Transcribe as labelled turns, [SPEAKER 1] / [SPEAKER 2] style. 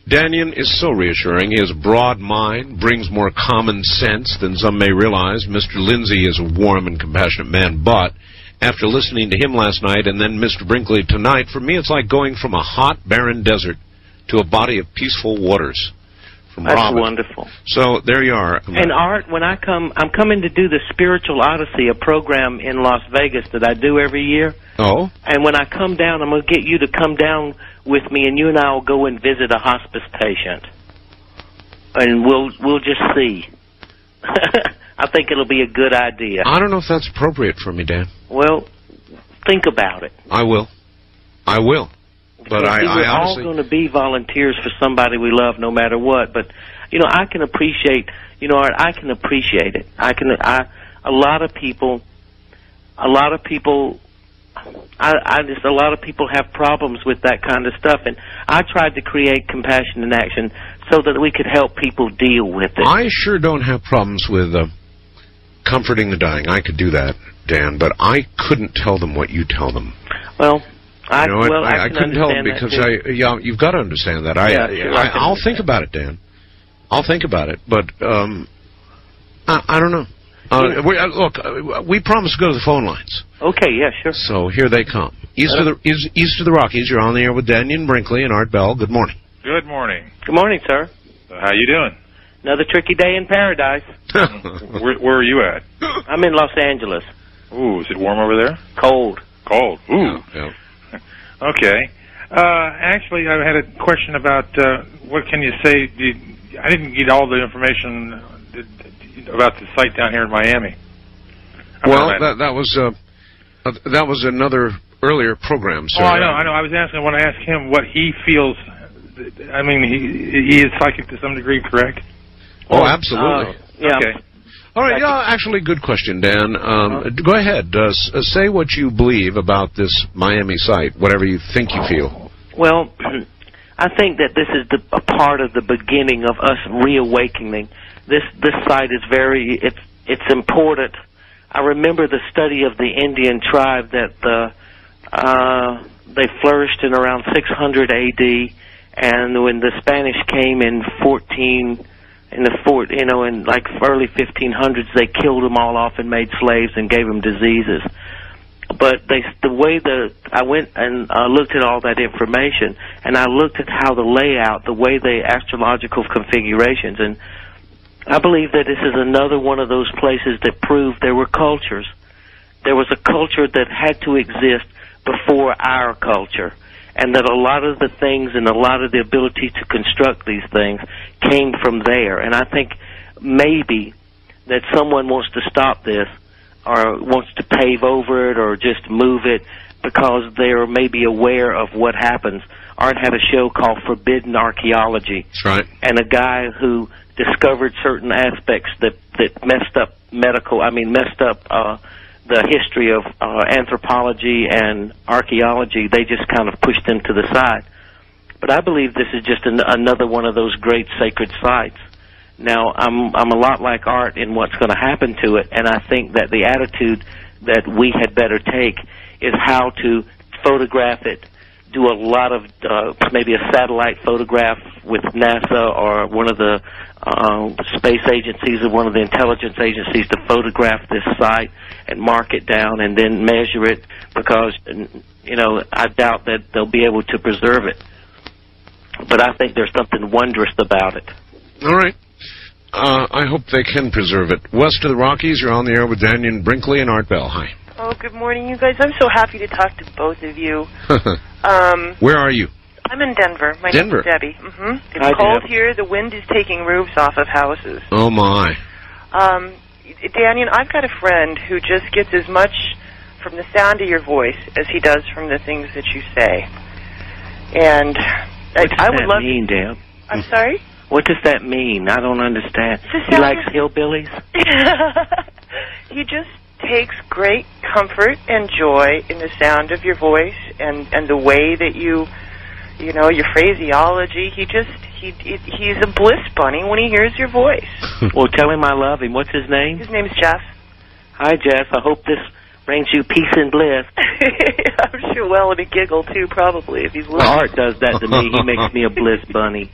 [SPEAKER 1] Danyan is so reassuring. He has a broad mind, brings more common sense than some may realize. Mr. Lindsay is a warm and compassionate man, but after listening to him last night and then Mr. Brinkley tonight, for me it's like going from a hot, barren desert to a body of peaceful waters.
[SPEAKER 2] That's wonderful.
[SPEAKER 1] So there you are.
[SPEAKER 2] And Art, when I come, I'm coming to do the Spiritual Odyssey, a program in Las Vegas that I do every year.
[SPEAKER 1] Oh?
[SPEAKER 2] And when I come down, I'm going to get you to come down with me, and you and I will go and visit a hospice patient. And we'll just see. I think it'll be a good idea.
[SPEAKER 1] I don't know if that's appropriate for me, Dan.
[SPEAKER 2] Well, think about it.
[SPEAKER 1] I will. But
[SPEAKER 2] we're
[SPEAKER 1] honestly...
[SPEAKER 2] all going to be volunteers for somebody we love, no matter what. But I can appreciate. Art, I can appreciate it. A lot of people have problems with that kind of stuff, and I tried to create Compassion in Action so that we could help people deal with it.
[SPEAKER 1] I sure don't have problems with comforting the dying. I could do that, Dan, but I couldn't tell them what you tell them.
[SPEAKER 2] Well. I
[SPEAKER 1] couldn't tell them because you've got to understand that. I'll think about it, Dan. I'll think about it, but I don't know. Look, we promised to go to the phone lines.
[SPEAKER 2] Okay, yeah, sure.
[SPEAKER 1] So here they come. East of the Rockies, you're on the air with Danyan Brinkley and Art Bell. Good morning.
[SPEAKER 3] Good morning.
[SPEAKER 2] Good morning, sir.
[SPEAKER 3] How you doing?
[SPEAKER 2] Another tricky day in paradise.
[SPEAKER 3] Where are you at?
[SPEAKER 2] I'm in Los Angeles.
[SPEAKER 3] Ooh, is it warm over there?
[SPEAKER 2] Cold.
[SPEAKER 3] Cold. Ooh.
[SPEAKER 1] Yeah.
[SPEAKER 3] Okay. Actually, I had a question about what can you say? I didn't get all the information about the site down here in Miami.
[SPEAKER 1] Well, that was another earlier program, sir.
[SPEAKER 3] Oh, I know. I want to ask him what he feels. I mean, he is psychic to some degree, correct?
[SPEAKER 1] Oh, absolutely.
[SPEAKER 2] Yeah.
[SPEAKER 3] Okay.
[SPEAKER 1] All right, actually, good question, Dan. Go ahead. Say what you believe about this Miami site, whatever you think you feel.
[SPEAKER 2] Well, I think that this is a part of the beginning of us reawakening. This site is it's important. I remember the study of the Indian tribe that they flourished in around 600 A.D., and when the Spanish came in early 1500s, they killed them all off and made slaves and gave them diseases. But I went and looked at all that information, and I looked at how the layout, the astrological configurations, and I believe that this is another one of those places that proved there were cultures. There was a culture that had to exist before our culture, and that a lot of the things and a lot of the ability to construct these things came from there. And I think maybe that someone wants to stop this or wants to pave over it or just move it because they're maybe aware of what happens. Art had a show called Forbidden Archaeology.
[SPEAKER 1] That's right.
[SPEAKER 2] And a guy who discovered certain aspects that messed up the history of anthropology and archaeology. They just kind of pushed them to the side. But I believe this is just another one of those great sacred sites. Now, I'm a lot like Art in what's going to happen to it, and I think that the attitude that we had better take is how to photograph it, do a lot of maybe a satellite photograph with NASA or one of the space agencies or one of the intelligence agencies to photograph this site and mark it down and then measure it, because I doubt that they'll be able to preserve it. But I think there's something wondrous about it.
[SPEAKER 1] All right. I hope they can preserve it. West of the Rockies, you're on the air with Danyan Brinkley and Art Bell. Hi.
[SPEAKER 4] Oh, good morning, you guys. I'm so happy to talk to both of you.
[SPEAKER 1] Where are you?
[SPEAKER 4] I'm in Denver. My name is Debbie. Mm-hmm. It's
[SPEAKER 2] Hi,
[SPEAKER 4] cold
[SPEAKER 2] Deb.
[SPEAKER 4] here. The wind is taking roofs off of houses.
[SPEAKER 1] Oh, my.
[SPEAKER 4] Danyan, I've got a friend who just gets as much from the sound of your voice as he does from the things that you say. And I would love
[SPEAKER 2] mean, Deb?
[SPEAKER 4] I'm sorry?
[SPEAKER 2] What does that mean? I don't understand. He likes hillbillies?
[SPEAKER 4] He just takes great comfort and joy in the sound of your voice and the way that your phraseology. He's a bliss bunny when he hears your voice.
[SPEAKER 2] Well, tell him I love him. What's his name?
[SPEAKER 4] His name's Jeff.
[SPEAKER 2] Hi, Jeff. I hope this brings you peace and bliss.
[SPEAKER 4] I'm sure. Well, and a giggle, too, probably, if he's listening.
[SPEAKER 2] Art does that to me. He makes me a bliss bunny.